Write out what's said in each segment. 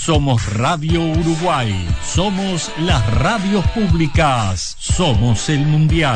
Somos Radio Uruguay, somos las radios públicas, somos el Mundial.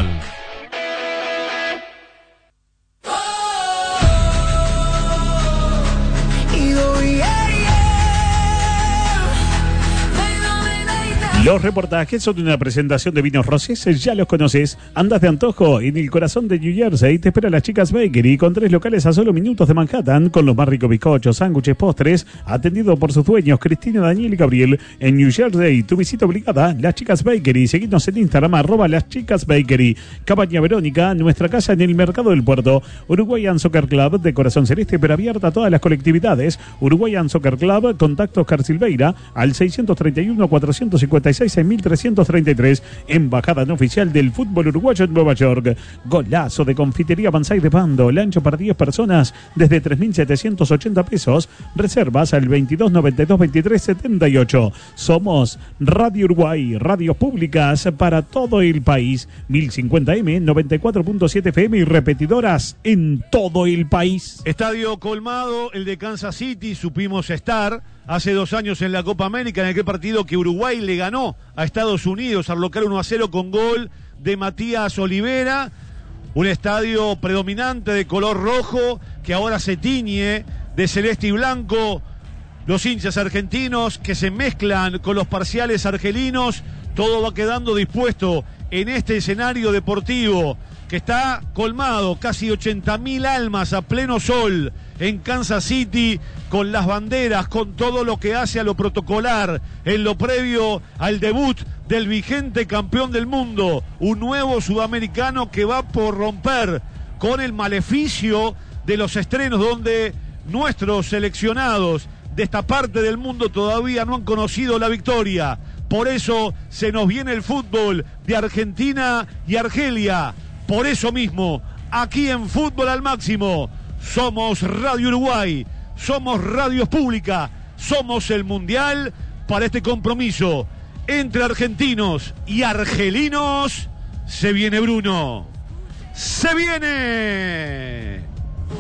Los reportajes son una presentación de Vinos Rosés, ya los conoces. Andas de antojo en el corazón de New Jersey. Te espera las Chicas Bakery con 3 locales a solo minutos de Manhattan, con los más ricos bizcochos, sándwiches, postres, atendido por sus dueños Cristina, Daniel y Gabriel. En New Jersey, tu visita obligada, las Chicas Bakery. Seguidnos en Instagram, @las Chicas Bakery. Cabaña Verónica, nuestra casa en el Mercado del Puerto. Uruguayan Soccer Club, de corazón celeste, pero abierta a todas las colectividades. Uruguayan Soccer Club, contactos Carsilveira, al 631-456-6333. Embajada no oficial del fútbol uruguayo en Nueva York. Golazo de Confitería Banzai de Pando, lancho para 10 personas desde 3.780 pesos. Reservas al 2292-2378. Somos Radio Uruguay, radios públicas para todo el país. 1050M, 94.7 FM y repetidoras en todo el país. Estadio colmado, el de Kansas City, supimos estar hace 2 años en la Copa América, en aquel partido que Uruguay le ganó a Estados Unidos al local 1-0 con gol de Matías Olivera. Un estadio predominante de color rojo que ahora se tiñe de celeste y blanco. Los hinchas argentinos que se mezclan con los parciales argelinos. Todo va quedando dispuesto en este escenario deportivo que está colmado, casi 80.000 almas a pleno sol en Kansas City, con las banderas, con todo lo que hace a lo protocolar, en lo previo al debut del vigente campeón del mundo, un nuevo sudamericano que va por romper con el maleficio de los estrenos, donde nuestros seleccionados de esta parte del mundo todavía no han conocido la victoria. Por eso se nos viene el fútbol de Argentina y Argelia. Por eso mismo, aquí en Fútbol al Máximo, somos Radio Uruguay, somos Radios Pública, somos el Mundial. Para este compromiso entre argentinos y argelinos, se viene Bruno, se viene.